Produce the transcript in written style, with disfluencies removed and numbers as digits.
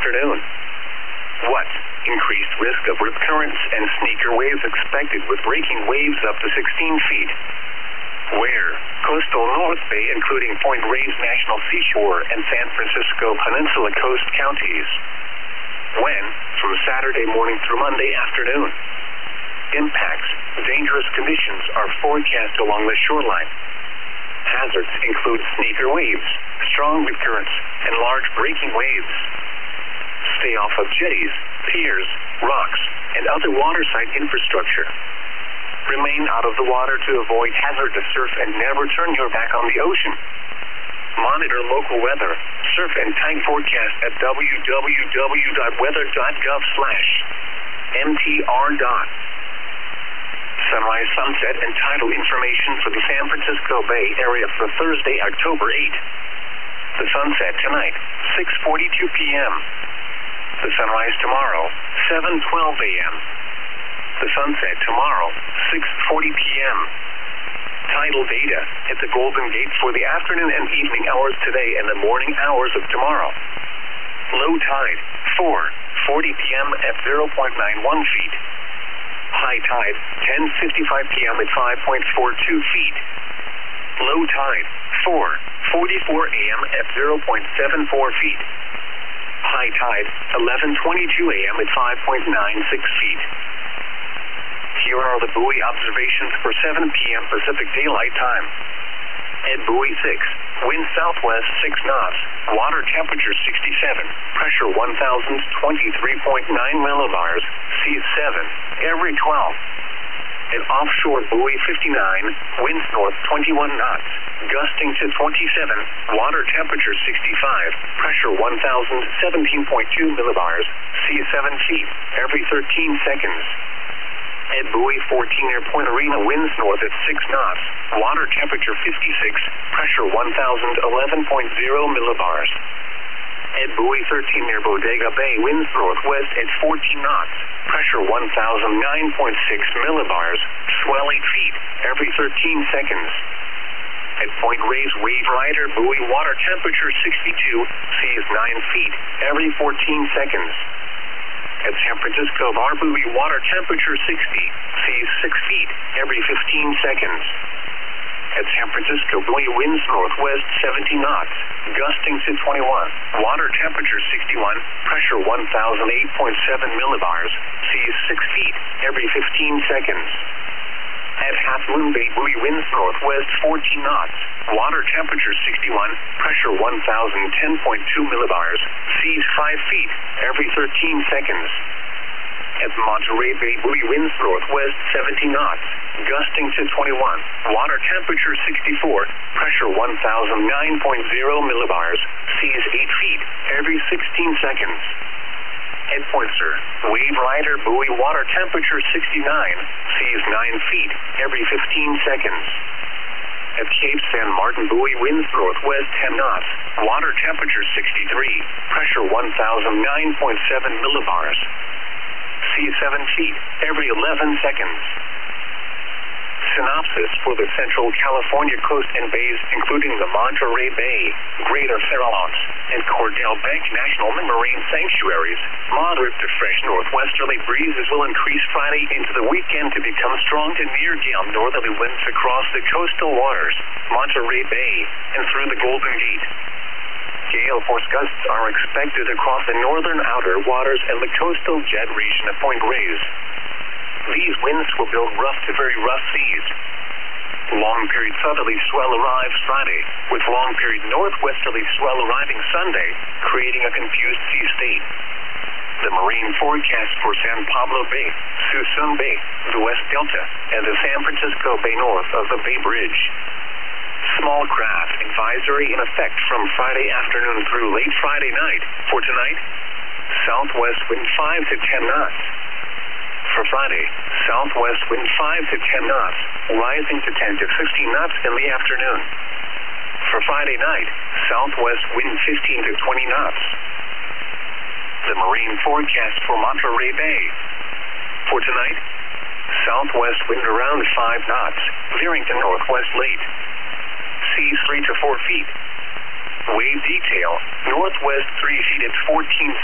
afternoon. What? Increased risk of rip currents and sneaker waves expected with breaking waves up to 16 feet. Where? Coastal North Bay including Point Reyes National Seashore and San Francisco Peninsula Coast counties. When? From Saturday morning through Monday afternoon. Impacts. Dangerous conditions are forecast along the shoreline. Hazards include sneaker waves, strong rip currents, and large breaking waves. Stay off of jetties, piers, rocks, and other waterside infrastructure. Remain out of the water to avoid hazardous surf and never turn your back on the ocean. Monitor local weather, surf and tide forecast at www.weather.gov/mtr. Sunrise, sunset, and tidal information for the San Francisco Bay Area for Thursday, October 8. The sunset tonight, 6:42 p.m. The sunrise tomorrow, 7:12 a.m. The sunset tomorrow, 6:40 p.m. Tidal data at the Golden Gate for the afternoon and evening hours today and the morning hours of tomorrow. Low tide, 4:40 p.m. at 0.91 feet. High tide, 10:55 p.m. at 5.42 feet. Low tide, 4:44 a.m. at 0.74 feet. High tide, 11:22 a.m. at 5.96 feet. Here are the buoy observations for 7 p.m. Pacific Daylight Time. At buoy 6, wind southwest 6 knots, water temperature 67, pressure 1,023.9 millibars, seas 7, every 12. At offshore buoy 59, winds north 21 knots, gusting to 27, water temperature 65, pressure 1,017.2 millibars, seas 7 feet, every 13 seconds. At buoy 14 near Point Arena, winds north at 6 knots, water temperature 56, pressure 1,011.0 millibars. At buoy 13 near Bodega Bay, winds northwest at 14 knots, pressure 1,009.6 millibars, swell 8 feet, every 13 seconds. At Point Reyes, wave rider, buoy water temperature 62, seas 9 feet, every 14 seconds. At San Francisco Bar, buoy water temperature 60, seas 6 feet, every 15 seconds. At San Francisco, buoy winds northwest 70 knots, gusting to 21, water temperature 61, pressure 1,008.7 millibars, seas 6 feet, every 15 seconds. At Half Moon Bay, buoy winds northwest 14 knots, water temperature 61, pressure 1,010.2 millibars, seas 5 feet, every 13 seconds. At Monterey Bay, buoy winds northwest 70 knots, gusting to 21, water temperature 64, pressure 1,009.0 millibars, seas 8 feet, every 16 seconds. At Point Sur, wave rider, buoy water temperature 69, seas 9 feet, every 15 seconds. At Cape San Martin, buoy winds northwest 10 knots, water temperature 63, pressure 1,009.7 millibars. Seas 7 feet, every 11 seconds. Synopsis for the Central California coast and bays, including the Monterey Bay, Greater Farallones, and Cordell Bank National Marine Sanctuaries. Moderate to fresh northwesterly breezes will increase Friday into the weekend to become strong to near gale northerly winds across the coastal waters, Monterey Bay, and through the Golden Gate. Gale force gusts are expected across the northern outer waters and the coastal jet region of Point Reyes. These winds will build rough to very rough seas. Long-period southerly swell arrives Friday, with long-period northwesterly swell arriving Sunday, creating a confused sea state. The marine forecast for San Pablo Bay, Suisun Bay, the West Delta, and the San Francisco Bay north of the Bay Bridge. Small craft advisory in effect from Friday afternoon through late Friday night. For tonight, southwest wind 5 to 10 knots. For Friday, southwest wind 5 to 10 knots, rising to 10 to 15 knots in the afternoon. For Friday night, southwest wind 15 to 20 knots. The marine forecast for Monterey Bay. For tonight, southwest wind around 5 knots, veering to northwest late. Seas 3 to 4 feet. Wave detail, northwest 3 feet at 14